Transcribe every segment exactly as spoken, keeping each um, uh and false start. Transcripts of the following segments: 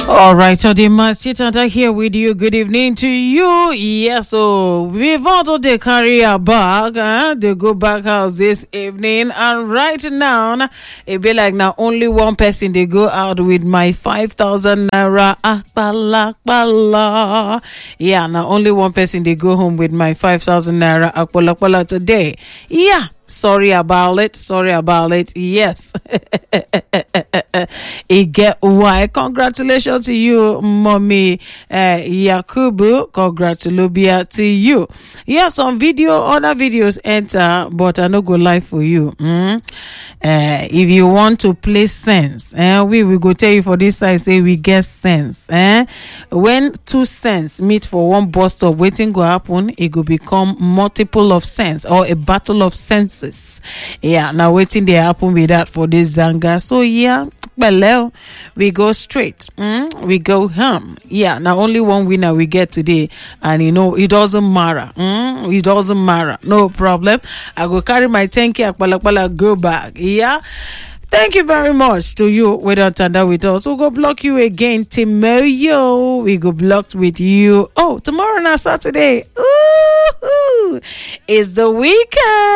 All right, so the master here with you. Good evening to you. Yes, so we've all they carry a bag, huh? They go back house this evening, and right now it be like now only one person they go out with my five thousand naira. Akbala, akbala. Yeah, now only one person they go home with my five thousand naira. Akbala, akbala today. Yeah. Sorry about it. Sorry about it. Yes. It get why. Congratulations to you, mommy uh, Yakubu. Congratulations to you. Yeah, some video, other videos enter, but I no go live for you. Mm? Uh, if you want to play sense, eh, we will go tell you for this side, say we get sense. Eh? When two sense meet for one bus stop, waiting go happen, it go become multiple of sense or a battle of sense. Yeah, now waiting they happen with that for this Zanga. So yeah, well, we go straight. Mm? We go home. Yeah, now only one winner we get today, and you know it doesn't matter. Mm? It doesn't matter. No problem. I go carry my ten K akpala go back. Yeah. Thank you very much to you. We don't turn that with us. We'll go block you again tomorrow. We go blocked with you. Oh, tomorrow na Saturday. Ooh, it's the weekend.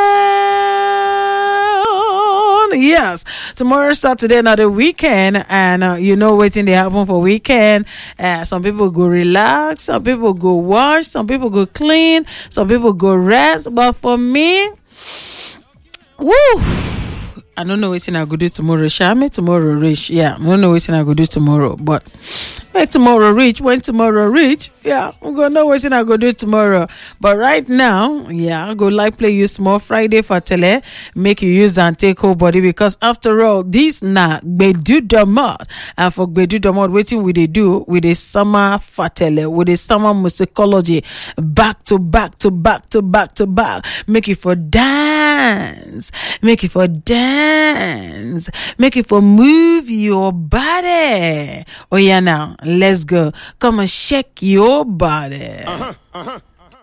Yes, tomorrow Saturday, not the weekend, and uh, you know waiting they happen for weekend. Uh, some people go relax, some people go wash, some people go clean, some people go rest. But for me, woo. I don't know what I go do tomorrow. Shall me tomorrow reach? Yeah, I don't know what I go do tomorrow. But make tomorrow reach. When tomorrow reach, yeah, I'm gonna know what I go do tomorrow. But right now, yeah, I go like play you small Friday for tele. Make you use and take whole body, because after all, this na Gbedu Domod, and for Gbedu Domod, waiting with they do with a summer for tele, with a summer musicology, back to back to back to back to back. Make it for dance. Make it for dance. Dance. Make it for move your body. Oh yeah, now let's go. Come and shake your body. Uh-huh, uh-huh.